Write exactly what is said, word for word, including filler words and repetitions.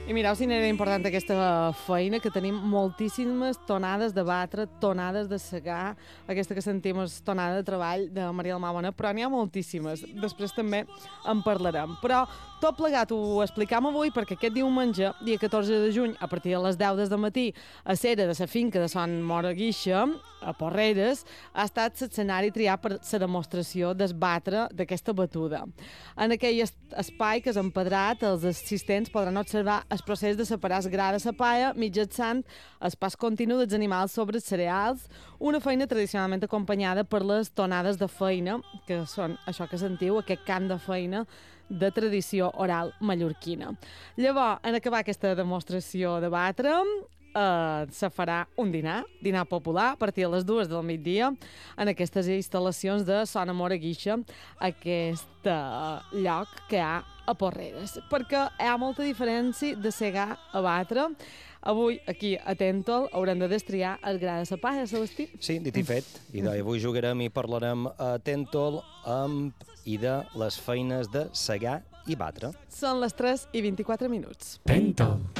I mireu si n'era important aquesta feina, que tenim moltíssimes tonades de batre, tonades de segar, aquesta que sentim és tonada de treball de Maria del Mar Bonet, però n'hi ha moltíssimes. Després també en parlarem. Però tot plegat ho explicam avui perquè aquest diumenge, dia catorze de juny, a partir de les deu del matí, a Cera de la finca de Sant Mora Guixa, a Porreres, ha estat l'escenari triat per la demostració d'esbatre d'aquesta batuda. En aquell espai que és empedrat, els assistents podran observar el procés de separar el gra de la palla mitjançant el pas continu dels animals sobre els cereals, una feina tradicionalment acompanyada per les tonades de feina, que són això que sentiu, aquest cant de feina de tradició oral mallorquina. Llavors, en acabar aquesta demostració de batre, eh, se farà un dinar, dinar popular, a partir de les dues del migdia, en aquestes instal·lacions de Son Amor a Guixa, aquest eh, lloc que hi ha a Porreres, perquè hi ha molta diferència de segar a batre. Avui, aquí, a Tèntol, haurem de destriar el gra de la palla, Celestí. Sí, dit i fet. I avui jugarem i parlarem a Tèntol amb i de les feines de segar i batre. Són les tres i vint-i-quatre minuts. Tèntol.